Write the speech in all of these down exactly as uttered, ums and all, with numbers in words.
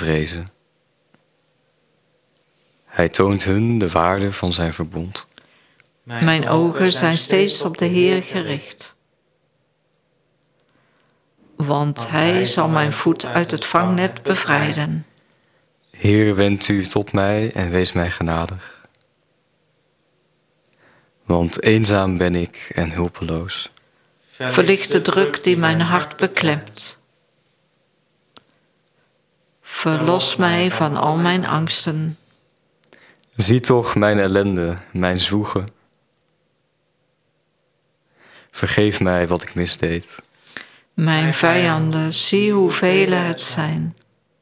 vrezen. Hij toont hun de waarde van zijn verbond. Mijn ogen zijn steeds op de Heer gericht. Want Hij zal mijn voet uit het vangnet bevrijden. Heer, wend u tot mij en wees mij genadig. Want eenzaam ben ik en hulpeloos. Verlicht de druk die mijn hart beklemt. Verlos mij van al mijn angsten. Zie toch mijn ellende, mijn zwoegen. Vergeef mij wat ik misdeed. Mijn vijanden, zie hoeveel het zijn.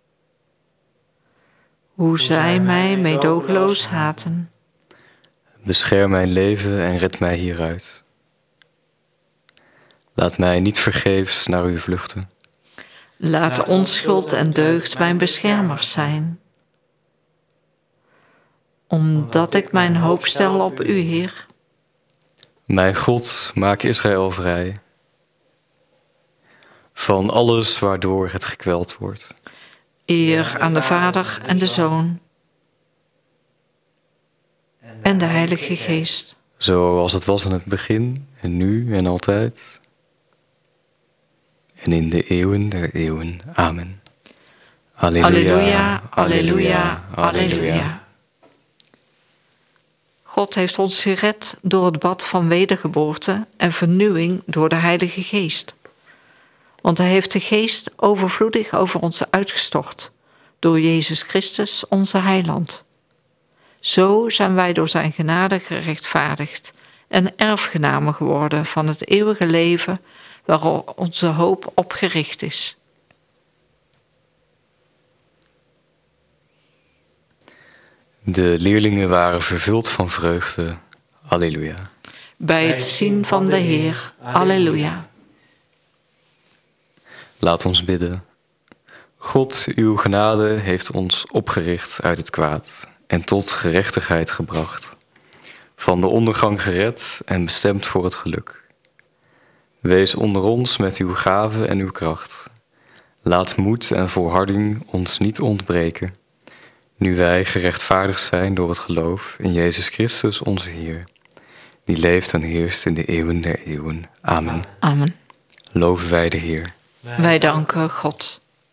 Hoe zij mij meedogenloos haten. Bescherm mijn leven en red mij hieruit. Laat mij niet vergeefs naar u vluchten. Laat onschuld en deugd mijn beschermers zijn. Omdat ik mijn hoop stel op u, Heer. Mijn God, maak Israël vrij. Van alles waardoor het gekweld wordt. Eer aan de Vader en de Zoon. En de Heilige Geest. Zoals het was in het begin, en nu en altijd. En in de eeuwen der eeuwen. Amen. Alleluia, alleluia, alleluia. God heeft ons gered door het bad van wedergeboorte en vernieuwing door de Heilige Geest. Want Hij heeft de Geest overvloedig over ons uitgestort, door Jezus Christus, onze Heiland. Zo zijn wij door zijn genade gerechtvaardigd en erfgenamen geworden van het eeuwige leven waarop onze hoop op gericht is. De leerlingen waren vervuld van vreugde. Alleluia. Bij het zien van de Heer. Alleluia. Laat ons bidden. God, uw genade heeft ons opgericht uit het kwaad en tot gerechtigheid gebracht. Van de ondergang gered en bestemd voor het geluk. Wees onder ons met uw gave en uw kracht. Laat moed en volharding ons niet ontbreken. Nu wij gerechtvaardigd zijn door het geloof in Jezus Christus onze Heer. Die leeft en heerst in de eeuwen der eeuwen. Amen. Amen. Loven wij de Heer. Wij danken God.